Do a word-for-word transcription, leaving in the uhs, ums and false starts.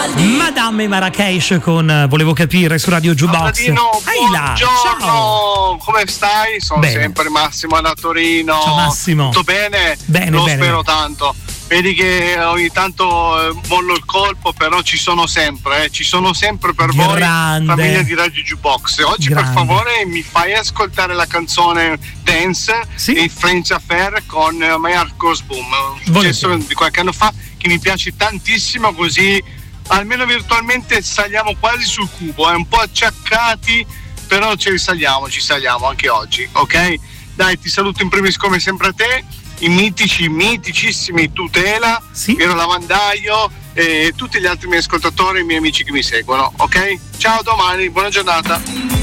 Madame Marrakesh con uh, Volevo capire su Radio Jukebox. Paladino, buongiorno, ciao. Come stai? Sono bene. sempre Massimo da Torino. Ciao Massimo. Tutto bene? Bene, Lo bene. spero tanto. Vedi che ogni tanto eh, mollo il colpo, però ci sono sempre, eh. ci sono sempre per Grande. voi, famiglia di Radio Jukebox. Oggi Grande. per favore mi fai ascoltare la canzone Dance sì? di French Affair con uh, My Heart Goes Boom, un successo Volete. di qualche anno fa che mi piace tantissimo, così almeno virtualmente saliamo quasi sul cubo, eh, un po' acciaccati, però ci risaliamo, ci saliamo anche oggi, ok? Dai, ti saluto in primis come sempre a te, i mitici, miticissimi Tutela, sì? Piero Lavandaio e tutti gli altri miei ascoltatori e i miei amici che mi seguono, ok? Ciao, domani, buona giornata.